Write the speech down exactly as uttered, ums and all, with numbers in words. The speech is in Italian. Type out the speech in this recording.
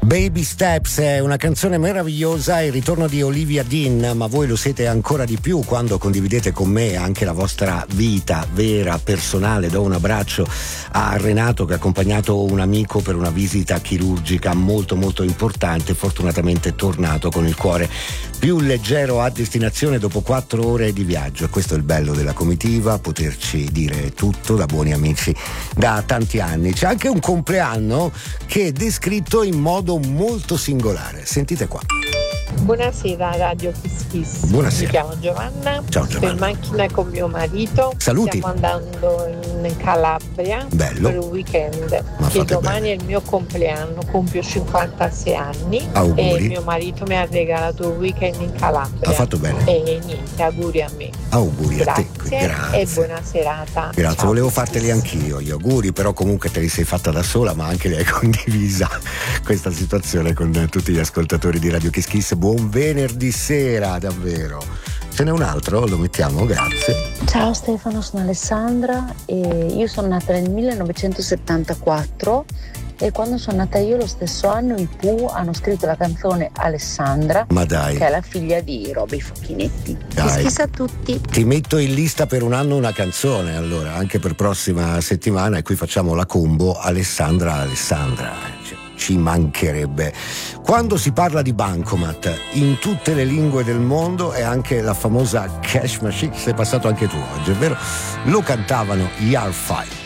Baby Steps è una canzone meravigliosa, il ritorno di Olivia Dean, ma voi lo siete ancora di più quando condividete con me anche la vostra vita vera, personale. Do un abbraccio a Renato che ha accompagnato un amico per una visita chirurgica molto molto importante, fortunatamente è tornato con il cuore più leggero a destinazione dopo quattro ore di viaggio. E questo è il bello della comitiva, poterci dire tutto da buoni amici da tanti anni. C'è anche un compleanno che è descritto in modo molto singolare. Sentite qua. Buonasera Radio Kiss Kiss. Buonasera. Mi chiamo Giovanna. Ciao Giovanna. Sto in macchina con mio marito. Saluti. Stiamo andando in Calabria. Bello. Per un weekend. Ma che fate domani bene. è il mio compleanno, compio cinquantasei anni. Auguri. E mio marito mi ha regalato un weekend in Calabria. Ha fatto bene. E niente, auguri a me. Auguri Grazie, a te. Grazie. e buona serata. Grazie, Ciao, volevo Kiss farteli Kiss. anch'io gli auguri, però comunque te li sei fatta da sola, ma anche li hai condivisa questa situazione con tutti gli ascoltatori di Radio Kiss Kiss. Buon venerdì sera, davvero. Ce n'è un altro? Lo mettiamo, grazie. Ciao Stefano, sono Alessandra e io sono nata nel millenovecentosettantaquattro e quando sono nata io lo stesso anno i Pooh hanno scritto la canzone Alessandra, Ma dai. che è la figlia di Roby Facchinetti. Dai. Kiss a tutti. Ti metto in lista per un anno una canzone, allora, anche per prossima settimana, e qui facciamo la combo Alessandra Alessandra. Ci- Ci mancherebbe. Quando si parla di bancomat in tutte le lingue del mondo e anche la famosa cash machine, sei passato anche tu oggi, è vero? Lo cantavano gli R cinque.